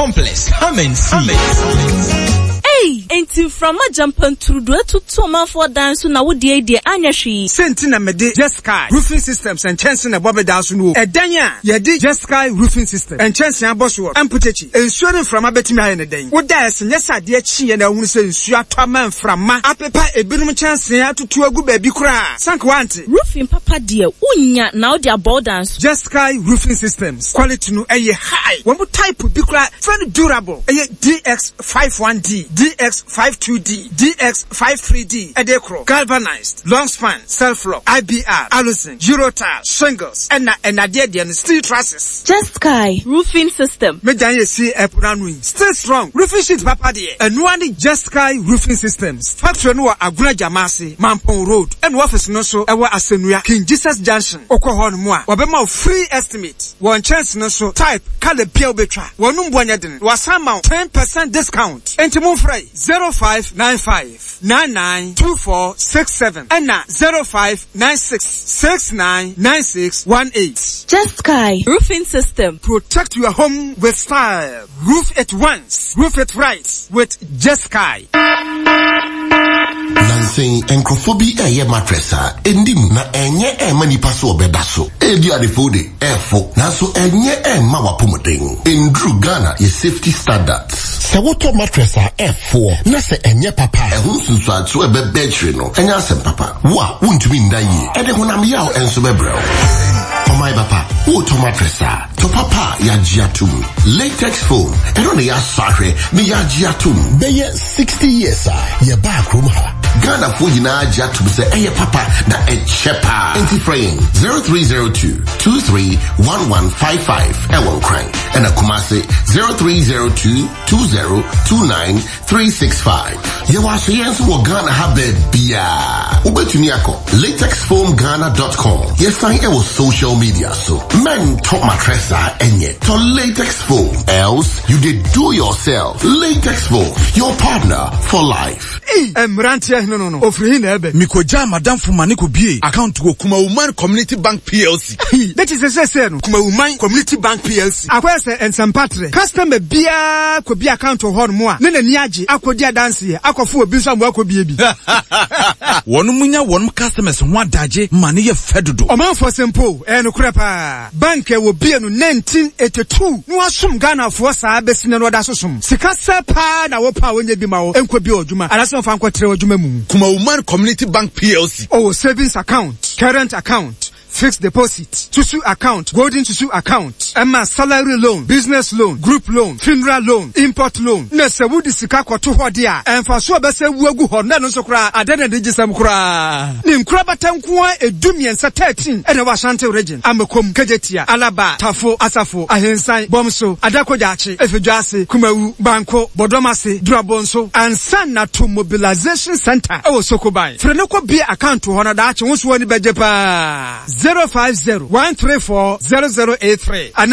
complex. Come and see. Hey, enti from a jump and through to 2 months for dance na wo die die anyashi. Sentina mede Just Sky Roofing Systems and Chance na bobe dance no. Edanya ye di Just Sky Roofing System and Chance aboso wo. Amputechi ensuring from abetimi aye ne den. Wo da esenyesa de achi ye na hu se ensu atoma mframa apepa ebinum Chance atutu agu ba bi kura. Sankwante roofing papa de unya na wo de abundance. Just Sky Roofing Systems quality no eye high. Wo type bi kura very durable. Eye DX51D DX52D, DX53D, Edecro, galvanized, long span, self-lock, IBR, Allison, Eurotile, shingles, and steel trusses. Just Sky Roofing System. Medanye see Epranui. Still strong. Roofing sheet papa de. And one Just Sky Roofing Systems. Factory no Aguna Jamasi, Mampong Road. And office no so ewa Asenuya, King Jesus Junction, Okohon Moa. Wabema free estimate. One chance no so type, Kale Piao Betra. Wanum Bwanyaden. Wasama 10% discount. Entimum Frey. 0595 992467 and 0596 699618. Just Sky Roofing System. Protect your home with style. Roof it once, roof it right with Just Sky. Nancy encrophobi eye matressa endim na enye mani paso obedaso edi adefode efo na so enye ma wapomoden endru Ghana ye safety standards se woto matressa efo na se enye papa ehun sunso atso ebe battery no enya asem papa wa wuntumi ndayi ede honam yaw enso bebrel my papa woto matressa to papa ya giatum latex foam eno ne ya sahwe ne ya giatum be ye 60 years ye back room ha Ghana for yina giatum se eye papa na echepa anti-fraying 0302-231155 ewon crank and a Kumasi 0302-2029-365 ye was yensu wo Ghana habe bia ubetumi akọ latexfoamghana.com ye sign ewo social media so men top mattress enye to latex foam else you did do yourself. Latex foam, your partner for life. Mrantia no ofri na ebe mikoja madam fumani ko bie account go Kuma Woman Community Bank PLC. That is say no Kuma Woman Community Bank PLC akwese ensempatre customer bia ko bia account ho no a ne nani age akodi dance ye akofo obi so mo akobie bi wonu munya wonu customers ho adaje mane ye fedodo omanfo sempo no krepa bank e wo bie no 1982 no asum Ghana fo saa besine no da sosum sika sepa na wo pa wonye bi ma wo enko bi odwuma anaso fa nkotre odwuma mu Kuma Woman Community Bank PLC. Oh, savings account, current account, fixed deposit, Tusu account, golden Tusu account, Emma salary loan, business loan, group loan, funeral loan, import loan. Nese wudi sika kwa tu hodia. Enfa so bese wuegu honda no so kra adene de gisam kra. Ni nkra batankuwa edumiensa 13 ene wa Ashanti region. Amekom Kejetia, Alaba, Tafo, Asafo, Ahensan, Bomso, Adakojachi, Efejuase, Kumawu, Banko, Bodomase, Drabonso, and Sana to Mobilization Center. Ewo Sokobai. Frenoko be account to honor dachi wonsu woni bejepa. 050-134-0083 and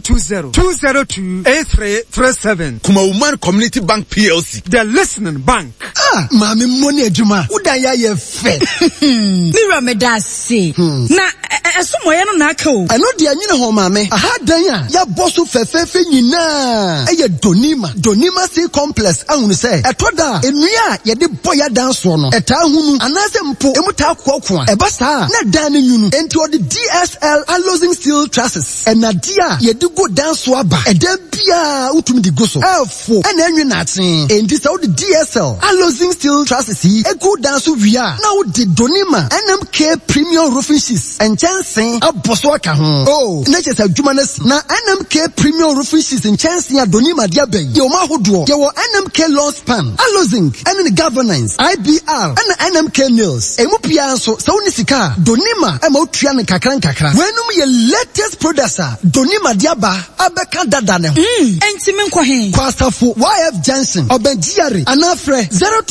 020-202-8337. Kuma Woman Community Bank PLC. The listening bank. Mami money ejuma. Udaya ye fe. Mira me da se. Na esumo ye no na aka o. Ano dia nyine ho mame. Aha dan ya bosso fefefe nyina. Eye Donima Steel Complex ahunu se. Etoda enua ye de boya dan so no. Eta hunu anase mpo emuta kwakwa. Eba sa na dan ne nyunu. Enti the DSL Allozing Steel Trusses. Enadia ye de go dan so aba. Eda bia utumi di go so. Elfo ena enwe na aten. Enti sa the DSL Allozing Steel Trusses yi e go dan so wia. Na wo de Donima NMK Premium Roofing Sheets and Chansen aboso aka ho. Oh, na chesa adwuma na NMK Premium Roofing Sheets and Chansen ya Donima dia ben. Ye o ma hodo. Ye wo NMK Long Span, Allozing, and the Governance, IBR, and NMK Nails. Emu pia so sa woni sika Donima e ma otua ne kakran kakra. Wenum ye latest producer Donima diaba abeka dada ne ho. Enti me nkɔ he. Kwasafo YF Johnson Obenjiare anafre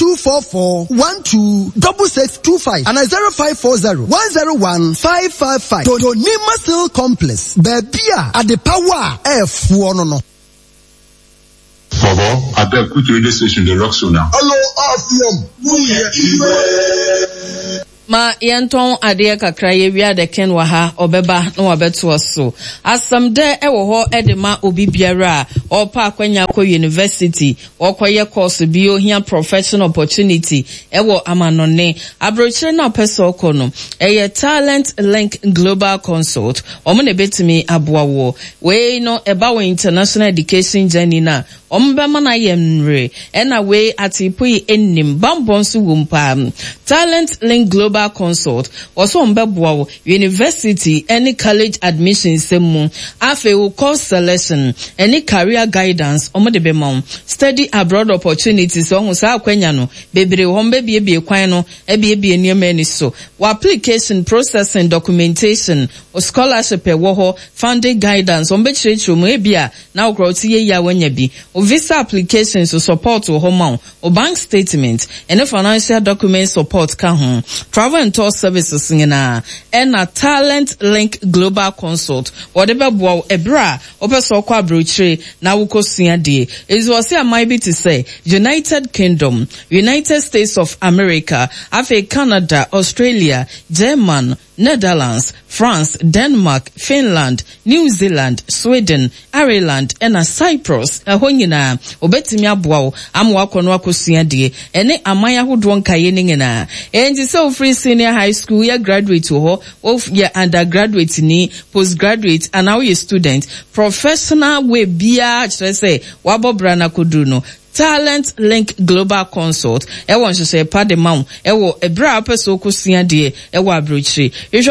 0244126625 and 0540-101-555. Donima Steel Complex. Bebia at the power F1 no. Favor, I beg quick radio station the rock so now. Hello, Afiam. ma yenton ade kakra ye wi adeken wa ha obeba na wabeto so asamde ewo ho edema obi biara opa akwanya ko university okoye course bi ohia professional opportunity ewo amanone abrochire na pese okono eye Talent Link Global Consult omo ne betimi aboawo we no eba we international education journey na ombema na yemre ena we atipui ennim bambonsu wumpa Talent Link Global Consult also mbeboa university any college admission semu afe wo course selection any career guidance omode bemam study abroad opportunities ohun sa akwanya no bebre hombe biebie kwan no ebiebie niema ni so wa application processing documentation o scholarship wo ho funding guidance ombe chirechiro mu ebia na okroti ye ya wanya bi o visa applications to support wo ho o bank statement and financial document support ka ho travel and tour services ngina and a Talent Link Global Consult whatever boa ebra opeso kwa brochire na wukosua de is was say might be to say United Kingdom, United States of America, Canada, Australia, Germany, Netherlands, France, Denmark, Finland, New Zealand, Sweden, Ireland, and Cyprus. Nyina obetimi aboa amwa kono akosua de ene amaya hodwon kaye ngina. Enji so free senior high school ya graduate ho of ya undergraduate ni postgraduate and now you student professional we bia say wabobra na koduno Talent Link Global Consult. Ewo nhwehwe pa de mawo. Ewo ebra apeso kosua de ewo abrochire.